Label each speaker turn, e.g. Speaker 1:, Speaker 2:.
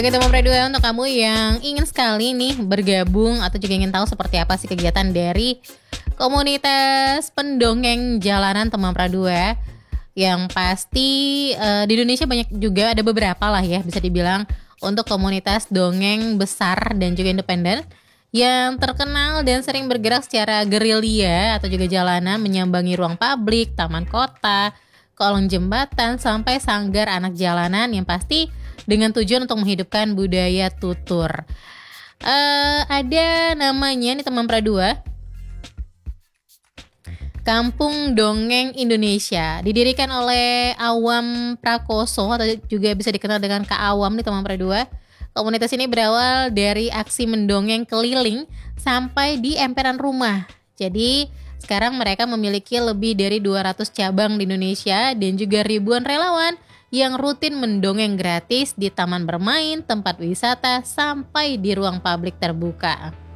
Speaker 1: Oke teman Pradua, untuk kamu yang ingin sekali nih bergabung atau juga ingin tahu seperti apa sih kegiatan dari komunitas pendongeng jalanan teman Pradua, yang pasti di Indonesia banyak juga, ada beberapa lah ya bisa dibilang untuk komunitas dongeng besar dan juga independen yang terkenal dan sering bergerak secara gerilya atau juga jalanan menyambangi ruang publik, taman kota, kolong jembatan sampai sanggar anak jalanan, yang pasti dengan tujuan untuk menghidupkan budaya tutur. Ada namanya nih teman Pradua, Kampung Dongeng Indonesia, didirikan oleh Awam Prakoso atau juga bisa dikenal dengan Kak Awam nih teman Pradua. Komunitas ini berawal dari aksi mendongeng keliling sampai di emperan rumah. Jadi sekarang mereka memiliki lebih dari 200 cabang di Indonesia dan juga ribuan relawan yang rutin mendongeng gratis di taman bermain, tempat wisata, sampai di ruang publik terbuka.